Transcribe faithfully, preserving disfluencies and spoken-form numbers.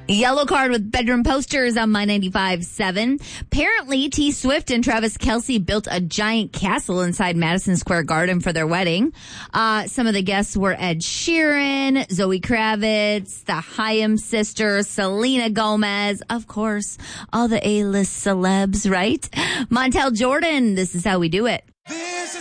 Yellow card with bedroom posters on My ninety-five point seven. Apparently, T Swift and Travis Kelce built a giant castle inside Madison Square Garden for their wedding. Uh, some of the guests were Ed Sheeran, Zoe Kravitz, the Haim sisters, Selena Gomez, of course, all the A-list celebs, right? Montel Jordan, This Is How We Do It. This is